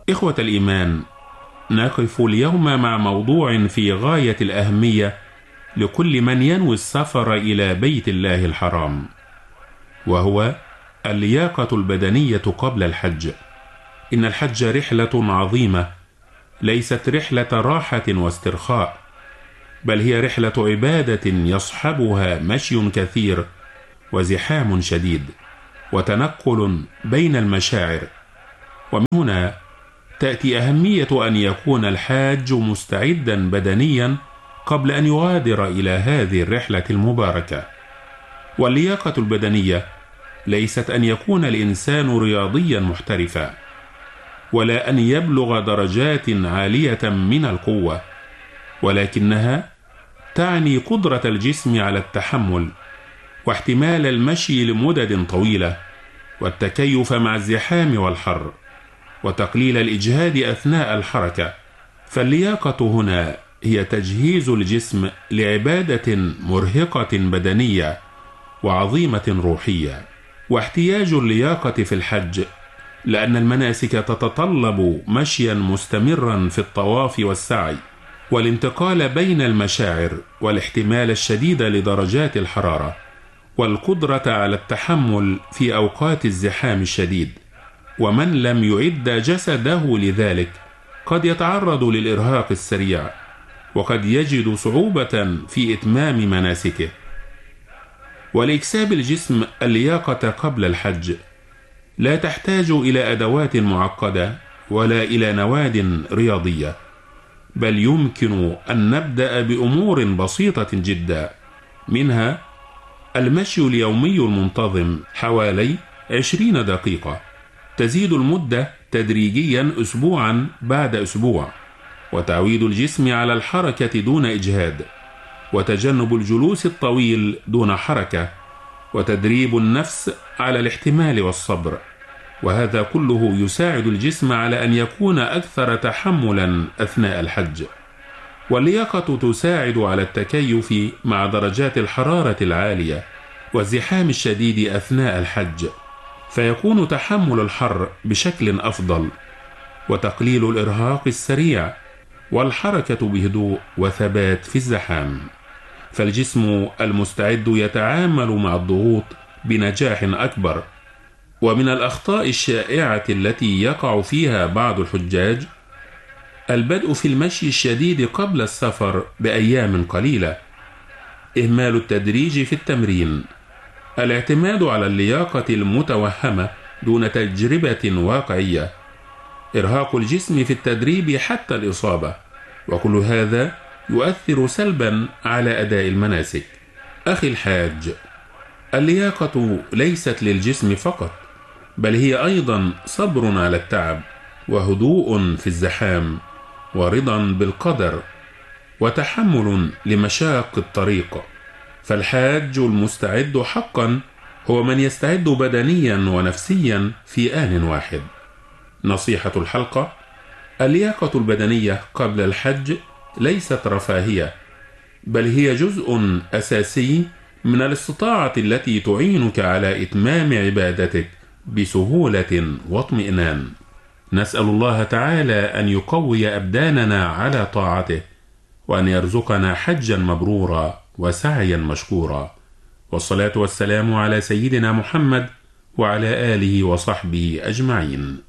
إخوة الإيمان، نقف اليوم مع موضوع في غاية الأهمية لكل من ينوي السفر إلى بيت الله الحرام، وهو اللياقة البدنية قبل الحج. إن الحج رحلة عظيمة، ليست رحلة راحة واسترخاء، بل هي رحلة عبادة يصحبها مشي كثير وزحام شديد وتنقل بين المشاعر. ومن هنا تأتي أهمية أن يكون الحاج مستعدا بدنيا قبل أن يغادر إلى هذه الرحلة المباركة. واللياقة البدنية ليست أن يكون الإنسان رياضيا محترفا، ولا أن يبلغ درجات عالية من القوة، ولكنها تعني قدرة الجسم على التحمل واحتمال المشي لمدد طويلة، والتكيف مع الزحام والحر، وتقليل الإجهاد أثناء الحركة. فاللياقة هنا هي تجهيز الجسم لعبادة مرهقة بدنية وعظيمة روحية. واحتياج اللياقة في الحج لأن المناسك تتطلب مشيا مستمرا في الطواف والسعي، والانتقال بين المشاعر، والاحتمال الشديد لدرجات الحرارة، والقدرة على التحمل في أوقات الزحام الشديد. ومن لم يعد جسده لذلك قد يتعرض للإرهاق السريع، وقد يجد صعوبة في إتمام مناسكه. ولإكساب الجسم اللياقة قبل الحج لا تحتاج إلى أدوات معقدة ولا إلى نواد رياضية، بل يمكن أن نبدأ بأمور بسيطة جدا، منها المشي اليومي المنتظم حوالي 20 دقيقة، تزيد المدة تدريجيا أسبوعا بعد أسبوع، وتعويد الجسم على الحركة دون إجهاد، وتجنب الجلوس الطويل دون حركة، وتدريب النفس على الاحتمال والصبر. وهذا كله يساعد الجسم على أن يكون أكثر تحملا أثناء الحج. واللياقة تساعد على التكيف مع درجات الحرارة العالية والزحام الشديد أثناء الحج، فيكون تحمل الحر بشكل أفضل، وتقليل الإرهاق السريع، والحركة بهدوء وثبات في الزحام. فالجسم المستعد يتعامل مع الضغوط بنجاح أكبر. ومن الأخطاء الشائعة التي يقع فيها بعض الحجاج البدء في المشي الشديد قبل السفر بأيام قليلة، إهمال التدريج في التمرين، الاعتماد على اللياقة المتوهمة دون تجربة واقعية، إرهاق الجسم في التدريب حتى الإصابة، وكل هذا يؤثر سلبا على أداء المناسك. أخي الحاج، اللياقة ليست للجسم فقط، بل هي أيضا صبر على التعب، وهدوء في الزحام، ورضا بالقدر، وتحمل لمشاق الطريق. فالحاج المستعد حقا هو من يستعد بدنيا ونفسيا في آن واحد. نصيحة الحلقة: اللياقة البدنية قبل الحج ليست رفاهية، بل هي جزء أساسي من الاستطاعة التي تعينك على إتمام عبادتك بسهولة واطمئنان. نسأل الله تعالى أن يقوي أبداننا على طاعته، وأن يرزقنا حجا مبرورا وسعيا مشكورا. والصلاة والسلام على سيدنا محمد وعلى آله وصحبه أجمعين.